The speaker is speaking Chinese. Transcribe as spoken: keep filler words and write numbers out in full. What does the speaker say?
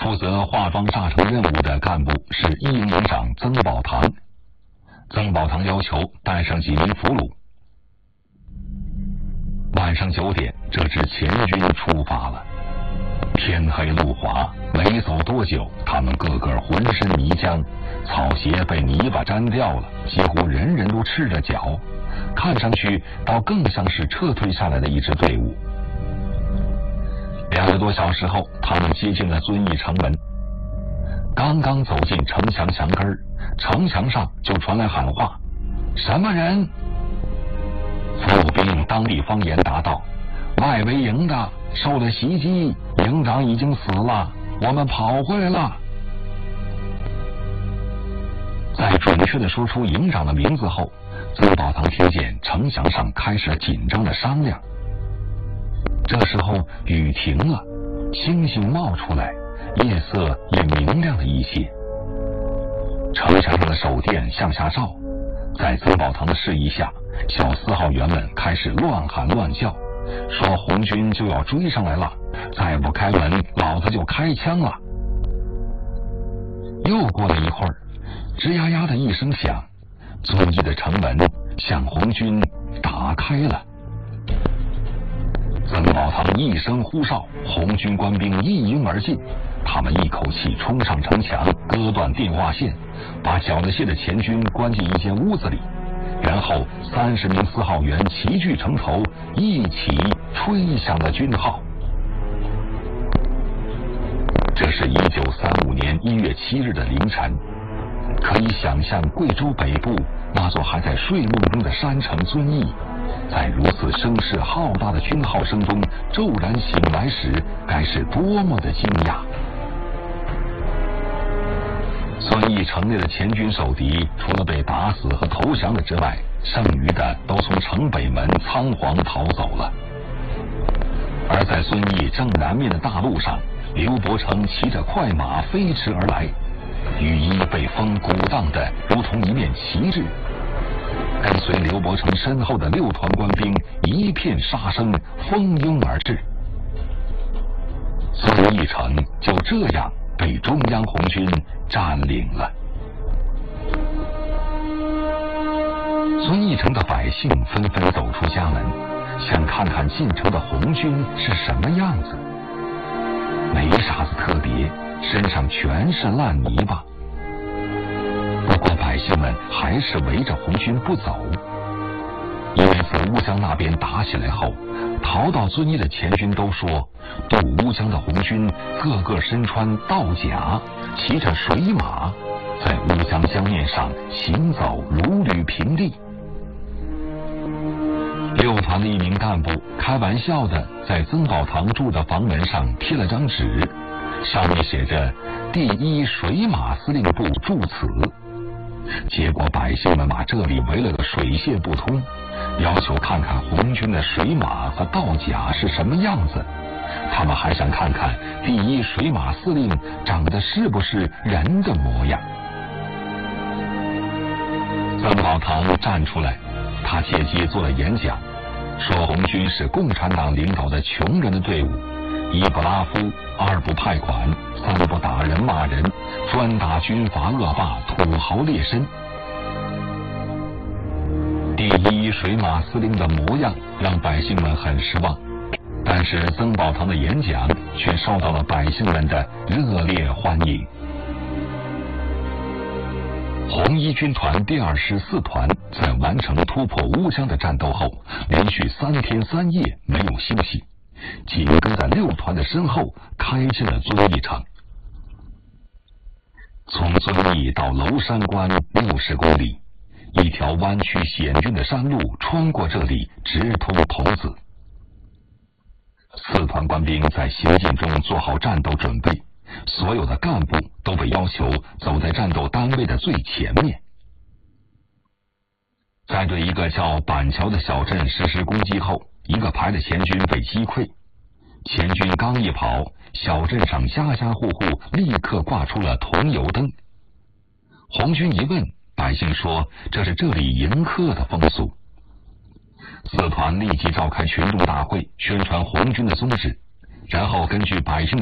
负责化妆炸城任务的干部是一营营长曾宝堂。曾宝堂要求带上几名俘虏。晚上九点，这支前军出发了。天黑路滑，没走多久，他们个个浑身泥浆，草鞋被泥巴沾掉了，几乎人人都赤着脚，看上去倒更像是撤退下来的一支队伍。两个多小时后，他们接近了遵义城门。刚刚走进城墙墙根，城墙上就传来喊话：“什么人？”俘虏兵用当地方言答道：“外围营的受了袭击，营长已经死了，我们跑回来了。”在准确地说出营长的名字后，曾宝堂听见城墙上开始紧张的商量。这时候雨停了，星星冒出来，夜色也明亮了一些。城墙上的手电向下照，在曾宝堂的示意下，小四号员们开始乱喊乱叫，说红军就要追上来了，再不开门，老子就开枪了。又过了一会儿，吱呀呀的一声响，遵义的城门向红军打开了。曾宝堂一声呼哨，红军官兵一拥而进，他们一口气冲上城墙，割断电话线，把缴了械的前军关进一间屋子里，然后三十名四号员齐聚城头，一起吹响了军号。这是一九三五年一月七日的凌晨，可以想象贵州北部那座还在睡梦中的山城遵义，在如此声势浩大的军号声中骤然醒来时，该是多么的惊讶。遵义城内的前军守敌，除了被打死和投降的之外，剩余的都从城北门仓皇逃走了。而在遵义正南面的大路上，刘伯承骑着快马飞驰而来，雨衣被风鼓荡得如同一面旗帜。跟随刘伯承身后的六团官兵一片杀声蜂拥而至，遵义城就这样被中央红军占领了。遵义城的百姓纷纷走出家门，想看看进城的红军是什么样子。没啥子特别，身上全是烂泥巴。不过百姓们还是围着红军不走，因为自乌江那边打起来后，逃到遵义的前军都说，渡乌江的红军个个身穿道甲，骑着水马，在乌江江面上行走如履平地。六团的一名干部开玩笑的在曾宝堂住的房门上贴了张纸，上面写着第一水马司令部住此。结果百姓们把这里围了个水泄不通，要求看看红军的水马和道甲是什么样子。他们还想看看第一水马司令长得是不是人的模样。曾宝堂站出来，他借机做了演讲，说红军是共产党领导的穷人的队伍，一不拉夫，二不派款，三不打人骂人，专打军阀恶霸、土豪劣绅。第一水马司令的模样让百姓们很失望，但是曾宝堂的演讲却受到了百姓们的热烈欢迎。红一军团第二师四团在完成突破乌江的战斗后，连续三天三夜没有休息，紧跟在六团的身后开进了遵义城。从遵义到娄山关六十公里，一条弯曲险峻的山路穿过这里，直通桐梓。四团官兵在行进中做好战斗准备，所有的干部都被要求走在战斗单位的最前面。在对一个叫板桥的小镇实施攻击后，一个排的前军被击溃。前军刚一跑，小镇上家家户户立刻挂出了桐油灯。红军一问，百姓说这是这里迎客的风俗。四团立即召开群众大会，宣传红军的宗旨，然后根据百姓的